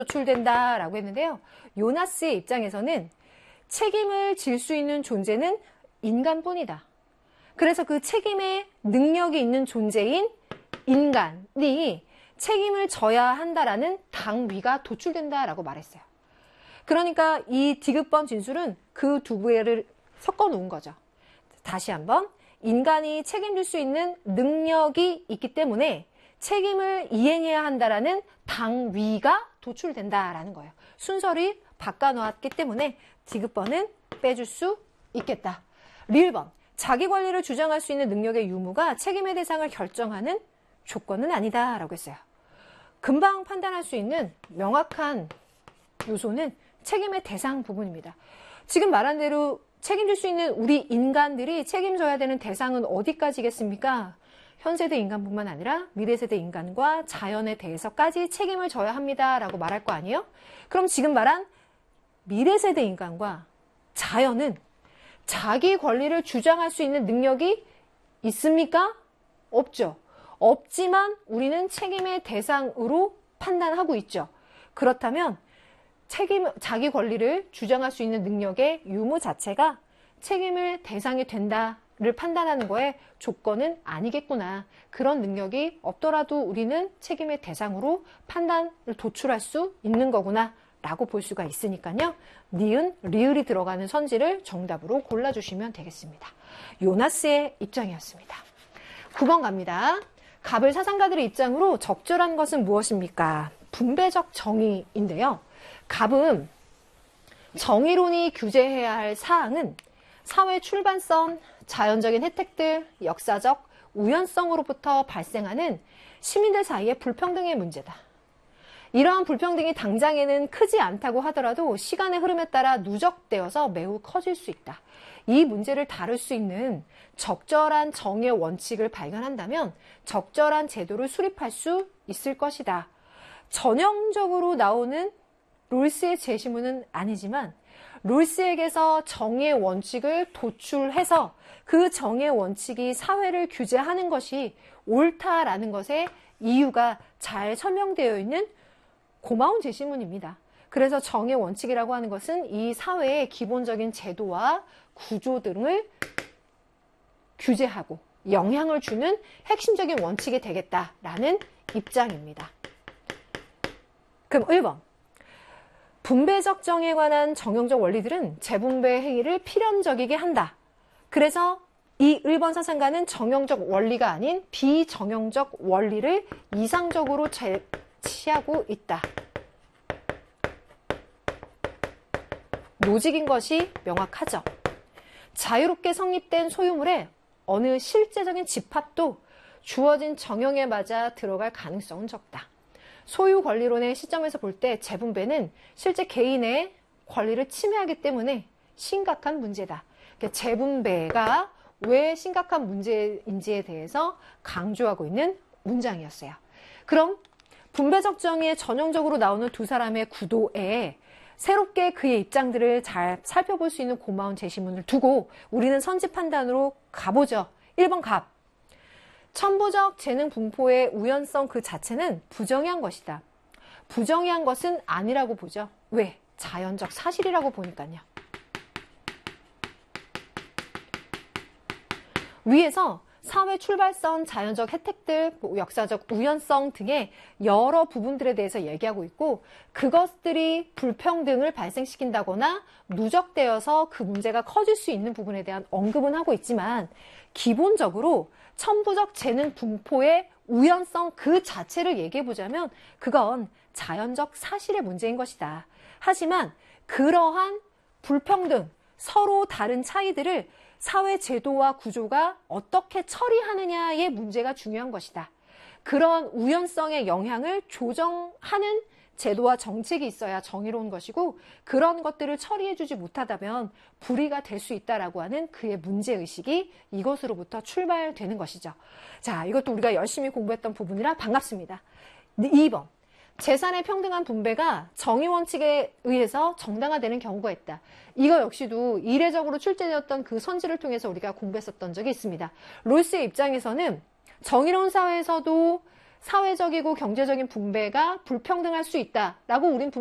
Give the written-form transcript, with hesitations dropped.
도출된다라고 했는데요. 요나스의 입장에서는 책임을 질 수 있는 존재는 인간뿐이다. 그래서 그 책임의 능력이 있는 존재인 인간이 책임을 져야 한다라는 당위가 도출된다라고 말했어요. 그러니까 이 디귿번 진술은 그 두 부를 섞어 놓은 거죠. 다시 한번 인간이 책임질 수 있는 능력이 있기 때문에 책임을 이행해야 한다라는 당위가 도출된다라는 거예요. 순서를 바꿔놓았기 때문에 디귿번은 빼줄 수 있겠다. 리을번, 자기 권리를 주장할 수 있는 능력의 유무가 책임의 대상을 결정하는 조건은 아니다라고 했어요. 금방 판단할 수 있는 명확한 요소는 책임의 대상 부분입니다. 지금 말한 대로 책임질 수 있는 우리 인간들이 책임져야 되는 대상은 어디까지겠습니까? 현세대 인간뿐만 아니라 미래세대 인간과 자연에 대해서까지 책임을 져야 합니다라고 말할 거 아니에요? 그럼 지금 말한 미래세대 인간과 자연은 자기 권리를 주장할 수 있는 능력이 있습니까? 없죠. 없지만 우리는 책임의 대상으로 판단하고 있죠. 그렇다면 자기 권리를 주장할 수 있는 능력의 유무 자체가 책임을 대상이 된다를 판단하는 거에 조건은 아니겠구나. 그런 능력이 없더라도 우리는 책임의 대상으로 판단을 도출할 수 있는 거구나 라고 볼 수가 있으니까요. 니은, 리을이 들어가는 선지를 정답으로 골라주시면 되겠습니다. 요나스의 입장이었습니다. 9번 갑니다. 갑을 사상가들의 입장으로 적절한 것은 무엇입니까? 분배적 정의인데요. 갑은 정의론이 규제해야 할 사항은 사회 출발선, 자연적인 혜택들, 역사적 우연성으로부터 발생하는 시민들 사이의 불평등의 문제다. 이러한 불평등이 당장에는 크지 않다고 하더라도 시간의 흐름에 따라 누적되어서 매우 커질 수 있다. 이 문제를 다룰 수 있는 적절한 정의 원칙을 발견한다면 적절한 제도를 수립할 수 있을 것이다. 전형적으로 나오는 롤스의 제시문은 아니지만 롤스에게서 정의의 원칙을 도출해서 그 정의의 원칙이 사회를 규제하는 것이 옳다라는 것의 이유가 잘 설명되어 있는 고마운 제시문입니다. 그래서 정의 원칙이라고 하는 것은 이 사회의 기본적인 제도와 구조 등을 규제하고 영향을 주는 핵심적인 원칙이 되겠다라는 입장입니다. 그럼 1번. 분배적 정의에 관한 정형적 원리들은 재분배 행위를 필연적이게 한다. 그래서 이 1번 사상가는 정형적 원리가 아닌 비정형적 원리를 이상적으로 취하고 있다. 노직인 것이 명확하죠. 자유롭게 성립된 소유물에 어느 실제적인 집합도 주어진 정형에 맞아 들어갈 가능성은 적다. 소유 권리론의 시점에서 볼 때 재분배는 실제 개인의 권리를 침해하기 때문에 심각한 문제다. 재분배가 왜 심각한 문제인지에 대해서 강조하고 있는 문장이었어요. 그럼 분배적 정의에 전형적으로 나오는 두 사람의 구도에 새롭게 그의 입장들을 잘 살펴볼 수 있는 고마운 제시문을 두고 우리는 선지 판단으로 가보죠. 1번 갑. 천부적 재능 분포의 우연성 그 자체는 부정의한 것이다. 부정의한 것은 아니라고 보죠. 왜? 자연적 사실이라고 보니까요. 위에서 사회 출발선, 자연적 혜택들, 역사적 우연성 등의 여러 부분들에 대해서 얘기하고 있고 그것들이 불평등을 발생시킨다거나 누적되어서 그 문제가 커질 수 있는 부분에 대한 언급은 하고 있지만 기본적으로 천부적 재능 분포의 우연성 그 자체를 얘기해보자면 그건 자연적 사실의 문제인 것이다. 하지만 그러한 불평등, 서로 다른 차이들을 사회 제도와 구조가 어떻게 처리하느냐의 문제가 중요한 것이다. 그런 우연성의 영향을 조정하는 제도와 정책이 있어야 정의로운 것이고 그런 것들을 처리해주지 못하다면 불의가 될 수 있다라고 하는 그의 문제의식이 이것으로부터 출발되는 것이죠. 자, 이것도 우리가 열심히 공부했던 부분이라 반갑습니다. 2번. 재산의 평등한 분배가 정의 원칙에 의해서 정당화되는 경우가 있다. 이거 역시도 이례적으로 출제되었던 그 선지를 통해서 우리가 공부했었던 적이 있습니다. 롤스의 입장에서는 정의로운 사회에서도 사회적이고 경제적인 분배가 불평등할 수 있다라고 우린